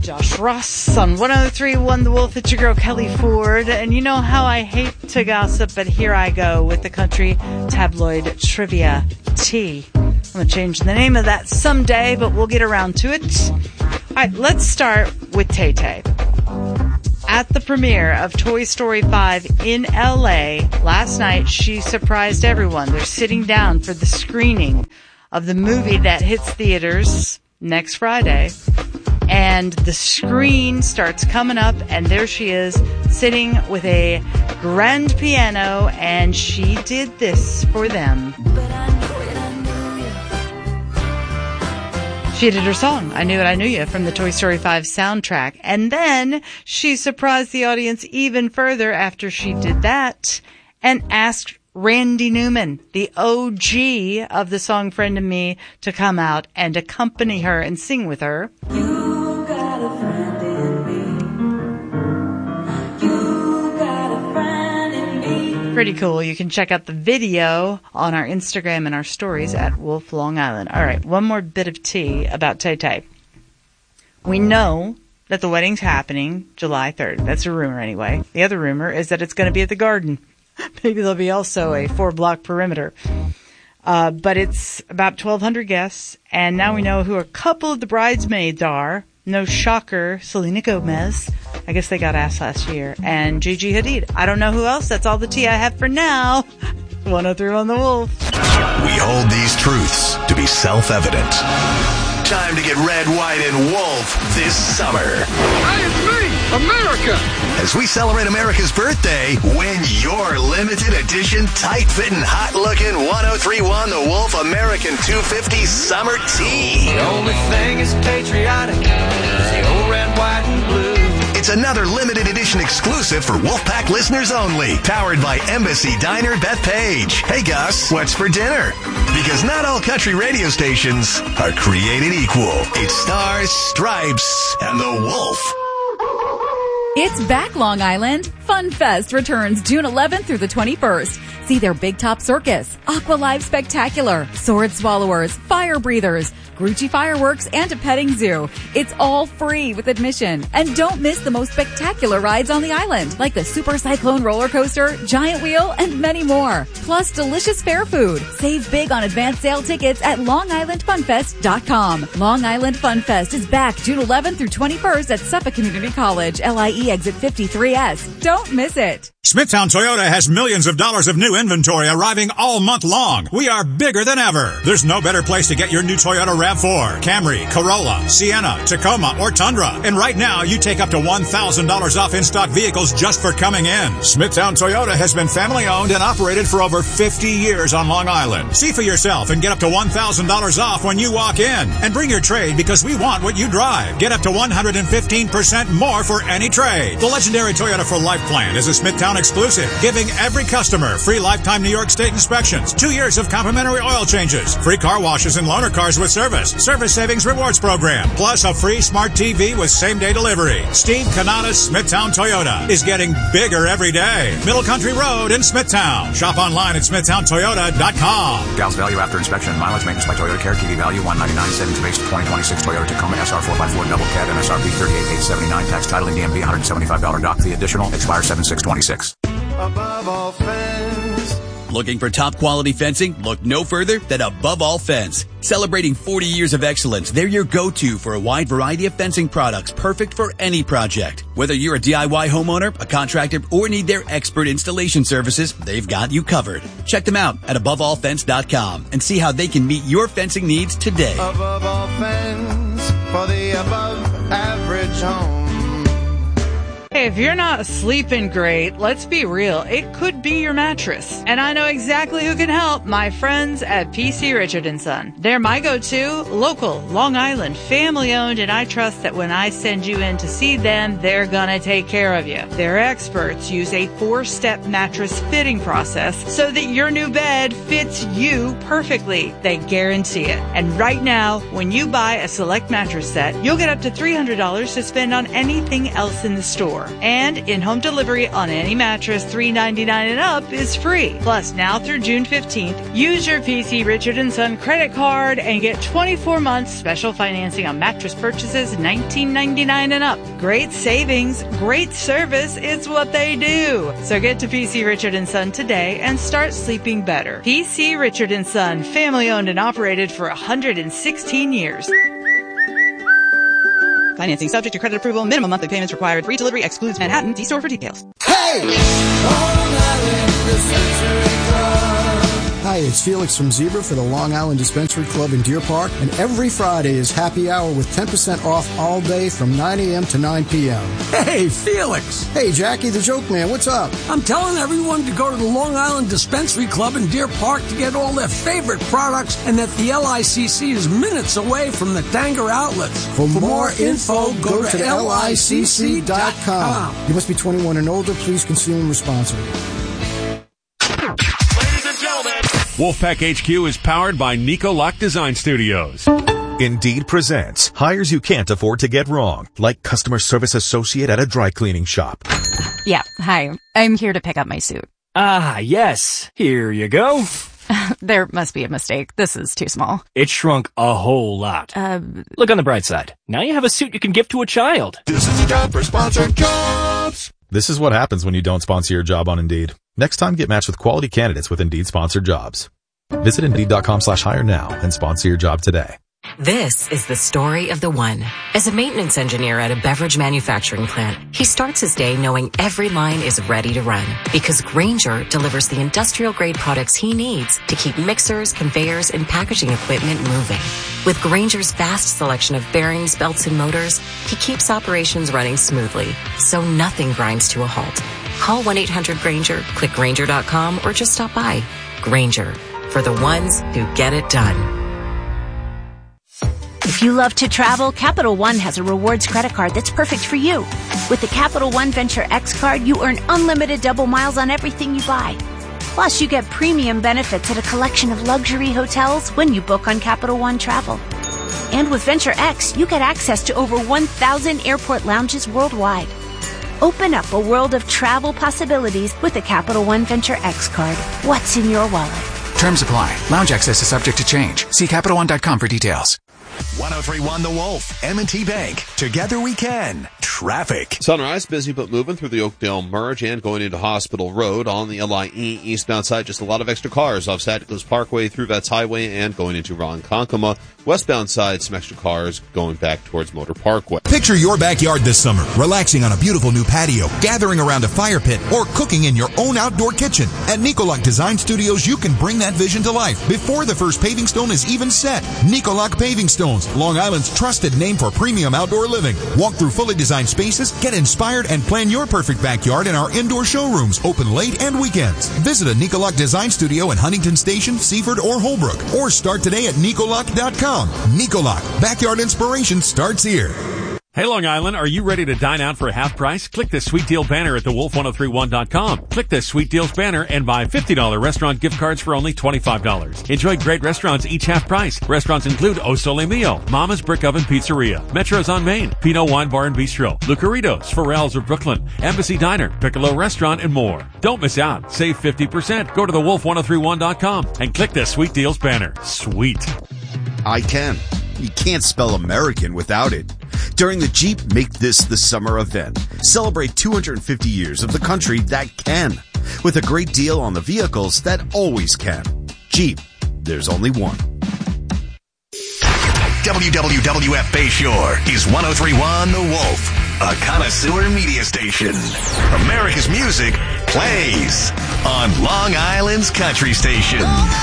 Josh Ross on 103.1 The Wolf. It's your girl, Kelly Ford. And you know how I hate to gossip, but here I go with the country tabloid trivia tea. I'm going to change the name of that someday, but we'll get around to it. All right, let's start with Tay-Tay. At the premiere of Toy Story 5 in LA last night, she surprised everyone. They're sitting down for the screening of the movie that hits theaters next Friday. And the screen starts coming up, and there she is sitting with a grand piano, and she did this for them. She did her song, I Knew It, I Knew You, from the Toy Story 5 soundtrack. And then she surprised the audience even further after she did that and asked Randy Newman, the OG of the song Friend of Me, to come out and accompany her and sing with her. You got a friend in me. You got a friend in me. Pretty cool. You can check out the video on our Instagram and our stories at Wolf Long Island. All right, one more bit of tea about Tay-Tay. We know that the wedding's happening July 3rd. That's a rumor anyway. The other rumor is that it's going to be at the Garden. Maybe there'll be also a 4-block perimeter. But it's about 1,200 guests, and now we know who a couple of the bridesmaids are. No shocker, Selena Gomez. I guess they got asked last year. And Gigi Hadid. I don't know who else. That's all the tea I have for now. 103 on the Wolf. We hold these truths to be self-evident. Time to get red, white, and wolf this summer. Hey, it's me, America! As we celebrate America's birthday, win your limited edition, tight-fitting, hot-looking 1031 The Wolf American 250 Summer Tee. The only thing is patriotic is the old red, white, and blue. It's another limited edition exclusive for Wolfpack listeners only. Powered by Embassy Diner Bethpage. Hey Gus, what's for dinner? Because not all country radio stations are created equal. It's Stars, Stripes, and the Wolf. It's back, Long Island. Fun Fest returns June 11th through the 21st. See their Big Top Circus, Aqua Live Spectacular, Sword Swallowers, Fire Breathers, Grucci Fireworks, and a petting zoo. It's all free with admission. And don't miss the most spectacular rides on the island, like the Super Cyclone roller coaster, Giant Wheel, and many more. Plus delicious fair food. Save big on advance sale tickets at LongIslandFunFest.com. Long Island Fun Fest is back June 11th through 21st at Suffolk Community College, LIE Exit 53S. Don't miss it. Smithtown Toyota has millions of dollars of new inventory arriving all month long. We are bigger than ever. There's no better place to get your new Toyota RAV4, Camry, Corolla, Sienna, Tacoma, or Tundra. And right now, you take up to $1,000 off in-stock vehicles just for coming in. Smithtown Toyota has been family-owned and operated for over 50 years on Long Island. See for yourself and get up to $1,000 off when you walk in. And bring your trade because we want what you drive. Get up to 115% more for any trade. The legendary Toyota for Life plan is a Smithtown exclusive, giving every customer free lifetime New York State inspections, 2 years of complimentary oil changes, free car washes and loaner cars with service savings rewards program, plus a free smart TV with same-day delivery. Steve Canada's Smithtown Toyota is getting bigger every day. Middle Country Road in Smithtown. Shop online at smithtowntoyota.com. Gals value after inspection and mileage maintenance by Toyota Care. TV value $199. Savings based 2026 Toyota Tacoma SR 4x4 double cab MSRP $38,879. Tax title and DMV $175 dock fee additional. Expire 7/6/26. Above all fence. Looking for top quality fencing? Look no further than Above All Fence. Celebrating 40 years of excellence, they're your go-to for a wide variety of fencing products, perfect for any project. Whether you're a DIY homeowner, a contractor, or need their expert installation services, they've got you covered. Check them out at AboveAllFence.com and see how they can meet your fencing needs today. Above all fence for the above average home. Hey, if you're not sleeping great, let's be real, it could be your mattress. And I know exactly who can help, my friends at PC Richard & Son. They're my go-to, local, Long Island, family-owned, and I trust that when I send you in to see them, they're gonna take care of you. Their experts use a 4-step mattress fitting process so that your new bed fits you perfectly. They guarantee it. And right now, when you buy a select mattress set, you'll get up to $300 to spend on anything else in the store. And in-home delivery on any mattress $3.99 and up is free. Plus, now through June 15th, use your PC Richard & Son credit card and get 24 months special financing on mattress purchases $19.99 and up. Great savings, great service, it's what they do. So get to PC Richard & Son today and start sleeping better. PC Richard & Son, family owned and operated for 116 years. Financing subject to credit approval. Minimum monthly payments required. Free delivery excludes Manhattan. See store for details. Hey! Long Island Dispensary Club. Hi, it's Felix from Zebra for the Long Island Dispensary Club in Deer Park. And every Friday is happy hour with 10% off all day from 9 a.m. to 9 p.m. Hey, Felix. Hey, Jackie the Joke Man, what's up? I'm telling everyone to go to the Long Island Dispensary Club in Deer Park to get all their favorite products and that the LICC is minutes away from the Tanger outlets. For more info, go to LICC.com. You must be 21 and older. Please consume responsibly. Wolfpack HQ is powered by Nico Lock Design Studios. Indeed presents hires you can't afford to get wrong, like customer service associate at a dry cleaning shop. Yeah, hi. I'm here to pick up my suit. Ah, yes. Here you go. There must be a mistake. This is too small. It shrunk a whole lot. Look on the bright side. Now you have a suit you can give to a child. This is the job for sponsored jobs. This is what happens when you don't sponsor your job on Indeed. Next time, get matched with quality candidates with Indeed sponsored jobs. Visit Indeed.com/hire now and sponsor your job today. This is the story of the one. As a maintenance engineer at a beverage manufacturing plant, he starts his day knowing every line is ready to run because Grainger delivers the industrial-grade products he needs to keep mixers, conveyors, and packaging equipment moving. With Grainger's vast selection of bearings, belts, and motors, he keeps operations running smoothly, so nothing grinds to a halt. Call 1-800-GRAINGER, click Grainger.com, or just stop by. Grainger, for the ones who get it done. If you love to travel, Capital One has a rewards credit card that's perfect for you. With the Capital One Venture X card, you earn unlimited double miles on everything you buy. Plus, you get premium benefits at a collection of luxury hotels when you book on Capital One Travel. And with Venture X, you get access to over 1,000 airport lounges worldwide. Open up a world of travel possibilities with the Capital One Venture X card. What's in your wallet? Terms apply. Lounge access is subject to change. See CapitalOne.com for details. 103.1 The Wolf, M&T Bank. Together we can. Traffic. Sunrise, busy but moving through the Oakdale Merge and going into Hospital Road on the LIE eastbound side. Just a lot of extra cars off Santa Cruz Parkway through Vets Highway and going into Ronkonkoma. Westbound side, some extra cars going back towards Motor Parkway. Picture your backyard this summer, relaxing on a beautiful new patio, gathering around a fire pit, or cooking in your own outdoor kitchen. At Nicoloc Design Studios, you can bring that vision to life before the first paving stone is even set. Nicoloc Paving Stones, Long Island's trusted name for premium outdoor living. Walk through fully designed spaces, get inspired, and plan your perfect backyard in our indoor showrooms, open late and weekends. Visit a Nicoloc Design Studio in Huntington Station, Seaford, or Holbrook, or start today at Nicoloc.com. Nicoloc, backyard inspiration starts here. Hey, Long Island, are you ready to dine out for half price? Click the Sweet Deal banner at thewolf1031.com. Click the Sweet Deals banner and buy $50 restaurant gift cards for only $25. Enjoy great restaurants each half price. Restaurants include O Sole Mio, Mama's Brick Oven Pizzeria, Metro's on Main, Pinot Wine Bar and Bistro, Lucaritos, Pharrell's of Brooklyn, Embassy Diner, Piccolo Restaurant, and more. Don't miss out. Save 50%. Go to thewolf1031.com and click the Sweet Deals banner. Sweet. I can. You can't spell American without it. During the Jeep Make This the Summer event, celebrate 250 years of the country that can, with a great deal on the vehicles that always can. Jeep, there's only one. WWWF Bayshore is 103.1 The Wolf, a connoisseur media station. America's music plays on Long Island's country station.